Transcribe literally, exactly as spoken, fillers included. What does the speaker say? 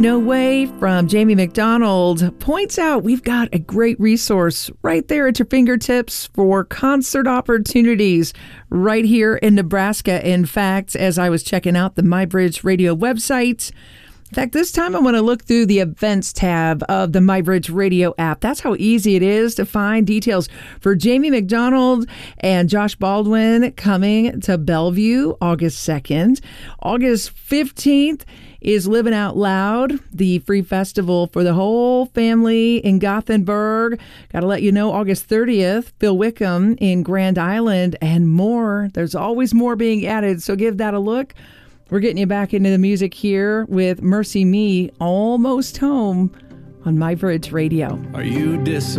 No Way from Jamie McDonald points out we've got a great resource right there at your fingertips for concert opportunities right here in Nebraska. In fact, as I was checking out the MyBridge Radio website, in fact, this time I want to look through the events tab of the MyBridge Radio app. That's how easy it is to find details for Jamie McDonald and Josh Baldwin coming to Bellevue August second. August fifteenth is Living Out Loud, the free festival for the whole family in Gothenburg. Got to let you know, August thirtieth, Phil Wickham in Grand Island, and more. There's always more being added, so give that a look. We're getting you back into the music here with Mercy Me, Almost Home on MyBridge Radio. Are you disappointed?